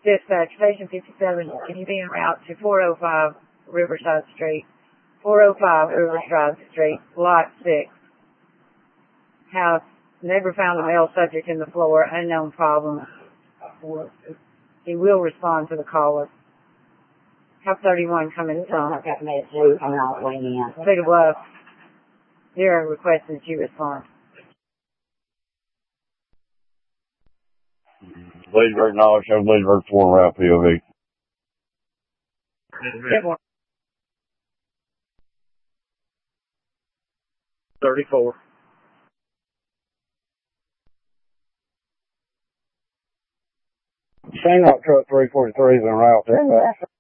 Dispatch, Station 57, can you be en route to 405 Riverside Street? 405 Riverside Street, Lot 6. House, neighbor found a male subject in the floor, unknown problem. He will respond to the caller. House 31 coming from. I've got to make it too. I'm not waiting in. Cedar Bluff. They're requesting that you respond. Leesburg, no, show Leesburg 4 route POV. Get more. 34. Shanghai truck 343 is en route there.